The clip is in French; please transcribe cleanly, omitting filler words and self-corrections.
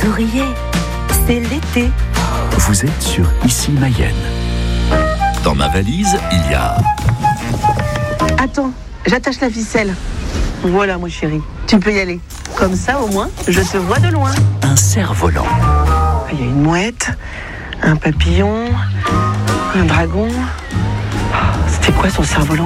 souriez, c'est l'été. Vous êtes sur Ici Mayenne. Dans ma valise, il y a... Attends, j'attache la ficelle. Voilà, mon chéri, tu peux y aller. Comme ça, au moins, je te vois de loin. un cerf-volant. Il y a une mouette, un papillon, un dragon. C'était quoi son cerf-volant déjà ?